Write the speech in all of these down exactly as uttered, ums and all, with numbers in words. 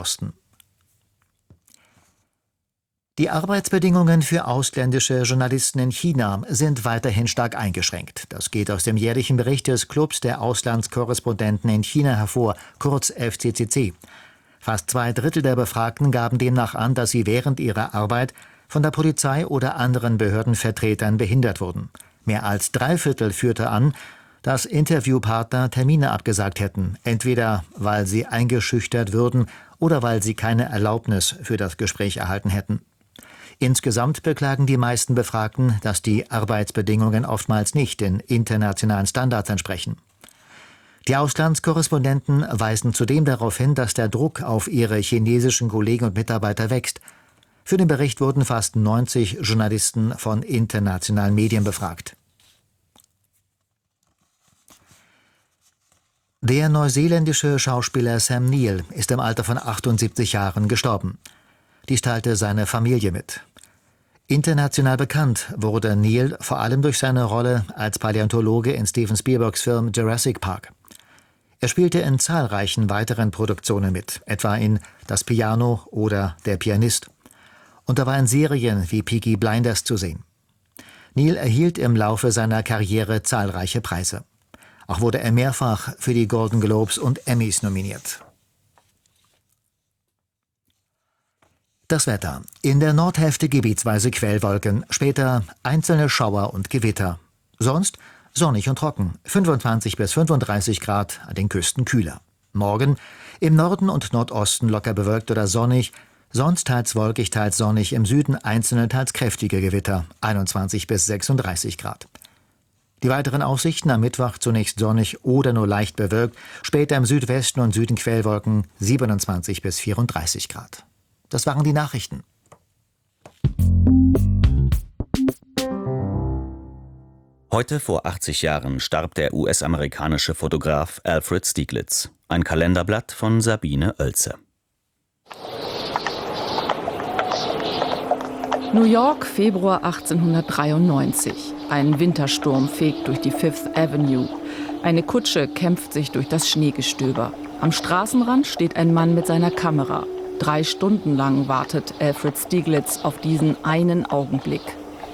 Osten. Die Arbeitsbedingungen für ausländische Journalisten in China sind weiterhin stark eingeschränkt. Das geht aus dem jährlichen Bericht des Clubs der Auslandskorrespondenten in China hervor, kurz F C C C. Fast zwei Drittel der Befragten gaben demnach an, dass sie während ihrer Arbeit von der Polizei oder anderen Behördenvertretern behindert wurden. Mehr als drei Viertel führte an, dass Interviewpartner Termine abgesagt hätten, entweder weil sie eingeschüchtert würden oder weil sie keine Erlaubnis für das Gespräch erhalten hätten. Insgesamt beklagen die meisten Befragten, dass die Arbeitsbedingungen oftmals nicht den internationalen Standards entsprechen. Die Auslandskorrespondenten weisen zudem darauf hin, dass der Druck auf ihre chinesischen Kollegen und Mitarbeiter wächst. Für den Bericht wurden fast neunzig Journalisten von internationalen Medien befragt. Der neuseeländische Schauspieler Sam Neill ist im Alter von achtundsiebzig Jahren gestorben. Dies teilte seine Familie mit. International bekannt wurde Neill vor allem durch seine Rolle als Paläontologe in Steven Spielbergs Film Jurassic Park. Er spielte in zahlreichen weiteren Produktionen mit, etwa in Das Piano oder Der Pianist. Und er war in Serien wie Peaky Blinders zu sehen. Neill erhielt im Laufe seiner Karriere zahlreiche Preise. Auch wurde er mehrfach für die Golden Globes und Emmys nominiert. Das Wetter. In der Nordhälfte gebietsweise Quellwolken, später einzelne Schauer und Gewitter. Sonst sonnig und trocken, fünfundzwanzig bis fünfunddreißig Grad, an den Küsten kühler. Morgen im Norden und Nordosten locker bewölkt oder sonnig, sonst teils wolkig, teils sonnig, im Süden einzelne, teils kräftige Gewitter, einundzwanzig bis sechsunddreißig Grad. Die weiteren Aussichten: am Mittwoch zunächst sonnig oder nur leicht bewölkt, später im Südwesten und Süden Quellwolken, siebenundzwanzig bis vierunddreißig Grad. Das waren die Nachrichten. Heute vor achtzig Jahren starb der U S-amerikanische Fotograf Alfred Stieglitz. Ein Kalenderblatt von Sabine Oelze. New York, Februar achtzehnhundertdreiundneunzig. Ein Wintersturm fegt durch die Fifth Avenue. Eine Kutsche kämpft sich durch das Schneegestöber. Am Straßenrand steht ein Mann mit seiner Kamera. Drei Stunden lang wartet Alfred Stieglitz auf diesen einen Augenblick.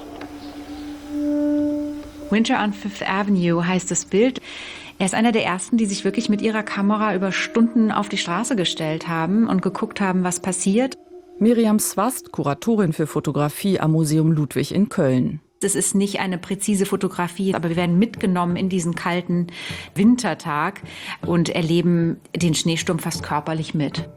Winter on Fifth Avenue heißt das Bild. Er ist einer der ersten, die sich wirklich mit ihrer Kamera über Stunden auf die Straße gestellt haben und geguckt haben, was passiert. Miriam Swast, Kuratorin für Fotografie am Museum Ludwig in Köln. Das ist nicht eine präzise Fotografie, aber wir werden mitgenommen in diesen kalten Wintertag und erleben den Schneesturm fast körperlich mit.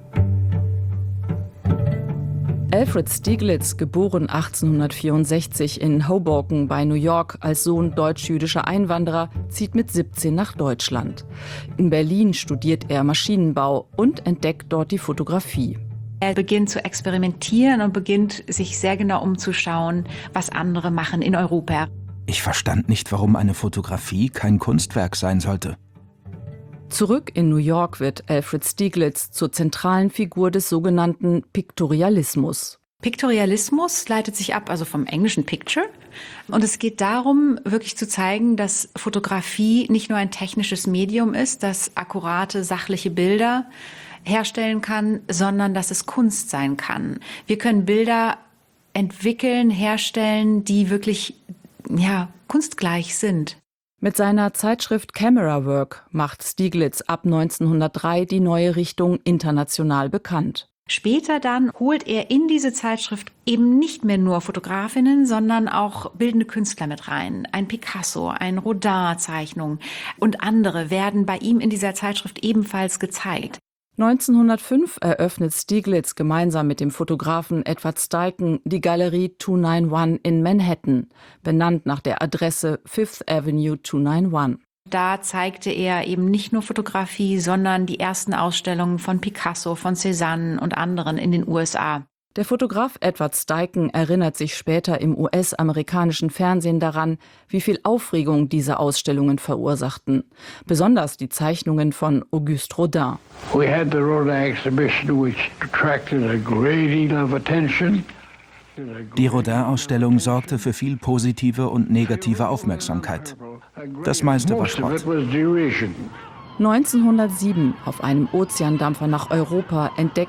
Alfred Stieglitz, geboren achtzehnhundertvierundsechzig in Hoboken bei New York als Sohn deutsch-jüdischer Einwanderer, zieht mit siebzehn nach Deutschland. In Berlin studiert er Maschinenbau und entdeckt dort die Fotografie. Er beginnt zu experimentieren und beginnt sich sehr genau umzuschauen, was andere machen in Europa. Ich verstand nicht, warum eine Fotografie kein Kunstwerk sein sollte. Zurück in New York wird Alfred Stieglitz zur zentralen Figur des sogenannten Piktorialismus. Piktorialismus leitet sich ab, also vom englischen Picture. Und es geht darum, wirklich zu zeigen, dass Fotografie nicht nur ein technisches Medium ist, das akkurate, sachliche Bilder herstellen kann, sondern dass es Kunst sein kann. Wir können Bilder entwickeln, herstellen, die wirklich, ja, kunstgleich sind. Mit seiner Zeitschrift Camera Work macht Stieglitz ab neunzehnhundertdrei die neue Richtung international bekannt. Später dann holt er in diese Zeitschrift eben nicht mehr nur Fotografinnen, sondern auch bildende Künstler mit rein. Ein Picasso, ein Rodin-Zeichnung und andere werden bei ihm in dieser Zeitschrift ebenfalls gezeigt. neunzehnhundertfünf eröffnet Stieglitz gemeinsam mit dem Fotografen Edward Steichen die Galerie zweihundereinundneunzig in Manhattan, benannt nach der Adresse Fifth Avenue zweihundereinundneunzig. Da zeigte er eben nicht nur Fotografie, sondern die ersten Ausstellungen von Picasso, von Cézanne und anderen in den U S A. Der Fotograf Edward Steichen erinnert sich später im U S-amerikanischen Fernsehen daran, wie viel Aufregung diese Ausstellungen verursachten. Besonders die Zeichnungen von Auguste Rodin. We had the Rodin exhibition, which attracted a great deal of attention. Die Rodin-Ausstellung sorgte für viel positive und negative Aufmerksamkeit. Das meiste war Schrott. neunzehnhundertsieben, auf einem Ozeandampfer nach Europa, entdeckt